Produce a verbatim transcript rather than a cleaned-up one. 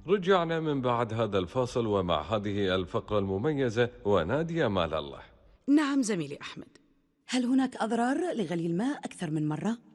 رجعنا من بعد هذا الفاصل ومع هذه الفقرة المميزة ونادية مال الله. نعم زميلي أحمد. هل هناك أضرار لغلي الماء أكثر من مرة؟